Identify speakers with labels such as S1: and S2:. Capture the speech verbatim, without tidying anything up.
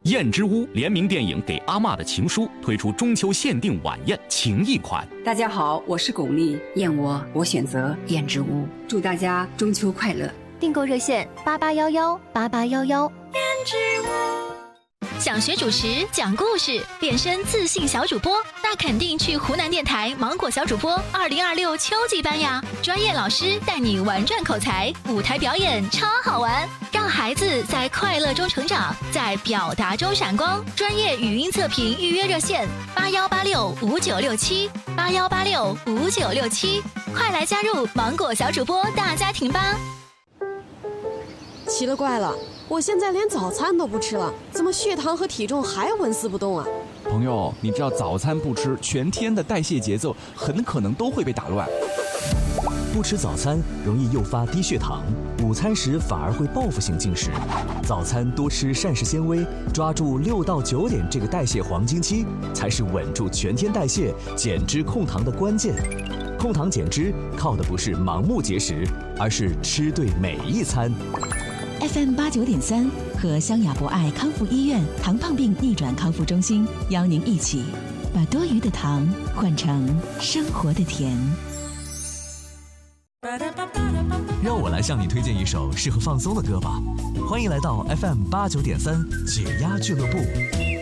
S1: 燕之屋联名电影《给阿嬷的情书》推出中秋限定晚宴情谊款。
S2: 大家好，我是巩俐，燕窝我选择燕之屋，祝大家中秋快乐。
S3: 订购热线八八幺幺八八幺幺。
S4: 燕之屋。想学主持、讲故事、变身自信小主播，那肯定去湖南电台芒果小主播二零二六秋季班呀！专业老师带你玩转口才，舞台表演超好玩，让孩子在快乐中成长，在表达中闪光。专业语音测评预约热线八幺八六五九六七八幺八六五九六七，快来加入芒果小主播大家庭吧！
S5: 奇了怪了，我现在连早餐都不吃了，怎么血糖和体重还纹丝不动啊？
S6: 朋友，你知道早餐不吃，全天的代谢节奏很可能都会被打乱。
S7: 不吃早餐容易诱发低血糖，午餐时反而会报复性进食。早餐多吃膳食纤维，抓住六到九点这个代谢黄金期，才是稳住全天代谢、减脂控糖的关键。控糖减脂靠的不是盲目节食，而是吃对每一餐。
S8: F M 八九点三和湘雅博爱康复医院糖胖病逆转康复中心邀您一起把多余的糖换成生活的甜。
S7: 让我来向你推荐一首适合放松的歌吧，欢迎来到 F M 八九点三解压俱乐部。